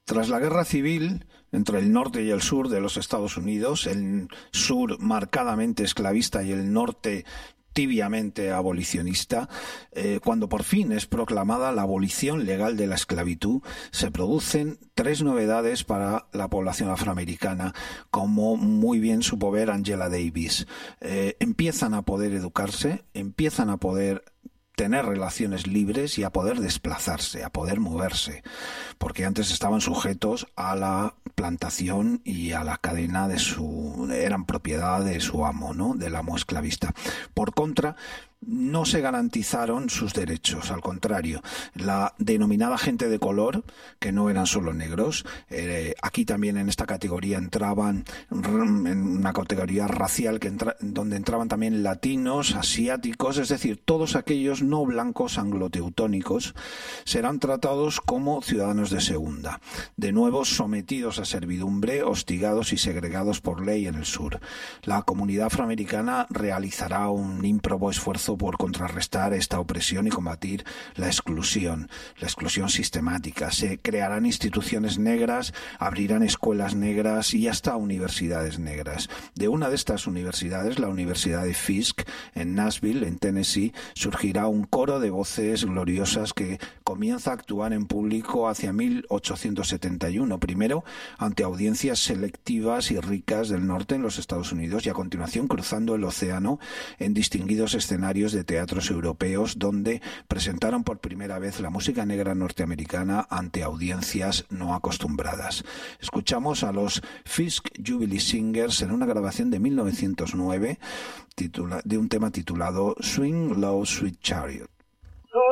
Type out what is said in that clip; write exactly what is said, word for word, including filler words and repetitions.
Tras la guerra civil entre el norte y el sur de los Estados Unidos, el sur marcadamente esclavista y el norte tibiamente abolicionista, eh, cuando por fin es proclamada la abolición legal de la esclavitud, se producen tres novedades para la población afroamericana, como muy bien supo ver Angela Davis. Eh, empiezan a poder educarse, empiezan a poder tener relaciones libres y a poder desplazarse, a poder moverse, porque antes estaban sujetos a la plantación y a la cadena de su... eran propiedad de su amo, ¿no?, del amo esclavista. Por contra, no se garantizaron sus derechos, al contrario, la denominada gente de color, que no eran solo negros, eh, aquí también en esta categoría entraban, en una categoría racial que entra, donde entraban también latinos, asiáticos, es decir, todos aquellos no blancos angloteutónicos, serán tratados como ciudadanos de segunda, de nuevo sometidos a servidumbre, hostigados y segregados por ley en el sur. La comunidad afroamericana realizará un ímprobo esfuerzo por contrarrestar esta opresión y combatir la exclusión, la exclusión sistemática. Se crearán instituciones negras, abrirán escuelas negras y hasta universidades negras. De una de estas universidades, la Universidad de Fisk, en Nashville, en Tennessee, surgirá un coro de voces gloriosas que comienza a actuar en público hacia mil ochocientos setenta y uno, primero ante audiencias selectivas y ricas del norte en los Estados Unidos y a continuación cruzando el océano en distinguidos escenarios de teatros europeos donde presentaron por primera vez la música negra norteamericana ante audiencias no acostumbradas. Escuchamos a los Fisk Jubilee Singers en una grabación de mil novecientos nueve titula, de un tema titulado Swing Low Sweet Chariot.